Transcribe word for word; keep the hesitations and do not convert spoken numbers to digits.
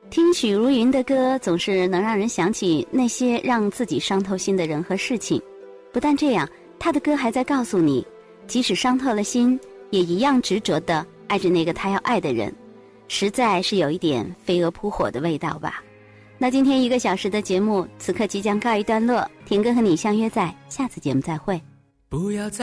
听许茹芸的歌总是能让人想起那些让自己伤透心的人和事情。不但这样，她的歌还在告诉你，即使伤透了心，也一样执着地爱着那个她要爱的人。实在是有一点飞蛾扑火的味道吧。那今天一个小时的节目此刻即将告一段落，田哥和你相约在下次节目再会。 不要再